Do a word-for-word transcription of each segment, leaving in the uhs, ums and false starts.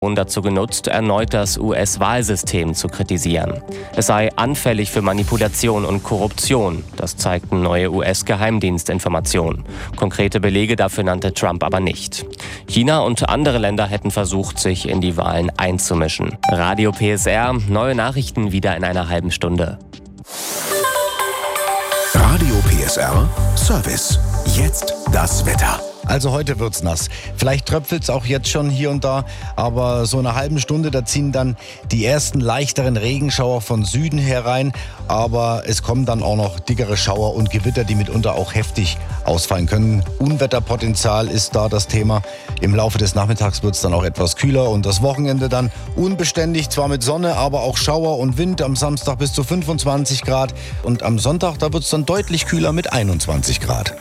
und dazu genutzt, erneut das U S-Wahlsystem zu kritisieren. Es sei anfällig für Manipulation und Korruption, das zeigten neue U S-Geheimdienstinformationen. Konkrete Belege dafür nannte Trump aber nicht. China und andere Länder hätten versucht, sich in die Wahlen einzumischen. Radio P S R, neue Nachrichten wieder in einer halben Stunde. Radio P S R Service. Jetzt das Wetter. Also heute wird's nass. Vielleicht tröpfelt's auch jetzt schon hier und da, aber so in einer halben Stunde, da ziehen dann die ersten leichteren Regenschauer von Süden herein. Aber es kommen dann auch noch dickere Schauer und Gewitter, die mitunter auch heftig ausfallen können. Unwetterpotenzial ist da das Thema. Im Laufe des Nachmittags wird's dann auch etwas kühler und das Wochenende dann unbeständig, zwar mit Sonne, aber auch Schauer und Wind. Am Samstag bis zu fünfundzwanzig Grad und am Sonntag, da wird's dann deutlich kühler mit einundzwanzig Grad.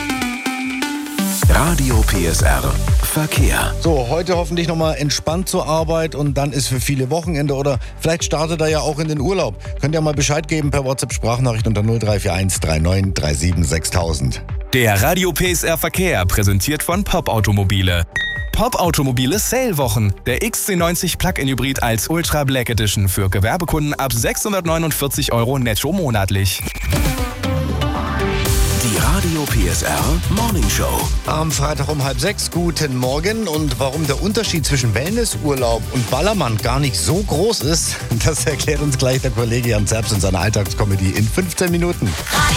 Radio P S R Verkehr. So, heute hoffentlich nochmal entspannt zur Arbeit und dann ist für viele Wochenende oder vielleicht startet er ja auch in den Urlaub. Könnt ihr mal Bescheid geben per WhatsApp-Sprachnachricht unter null drei vier eins drei neun drei sieben sechstausend. Der Radio P S R Verkehr präsentiert von Pop Automobile. Pop Automobile Sale-Wochen. Der X C neunzig Plug-in Hybrid als Ultra Black Edition für Gewerbekunden ab sechshundertneunundvierzig Euro netto monatlich. Die Radio P S R Morning Show. Am Freitag um halb sechs, guten Morgen. Und warum der Unterschied zwischen Wellnessurlaub und Ballermann gar nicht so groß ist, das erklärt uns gleich der Kollege Jan Zerbst in seiner Alltagskomödie in fünfzehn Minuten.